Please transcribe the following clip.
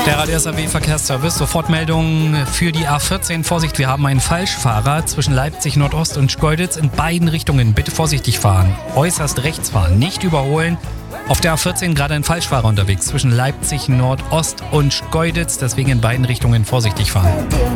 Der Radio SAW Verkehrsservice, Sofortmeldung für die A14. Vorsicht, wir haben einen Falschfahrer zwischen Leipzig Nordost und Schkeuditz in beiden Richtungen. Bitte vorsichtig fahren. Äußerst rechts fahren, nicht überholen. Auf der A14 gerade ein Falschfahrer unterwegs zwischen Leipzig Nordost und Schkeuditz. Deswegen in beiden Richtungen vorsichtig fahren.